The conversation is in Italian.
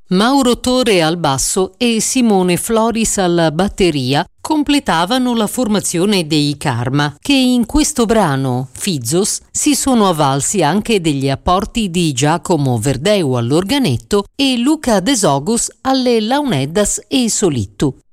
Mauro Tore al basso e Simone Floris alla batteria completavano la formazione dei Karma, che in questo brano, Fizzos, si sono avvalsi anche degli apporti di Giacomo Verdeu all'organetto e Luca De Sogus alle launeddas e solittu.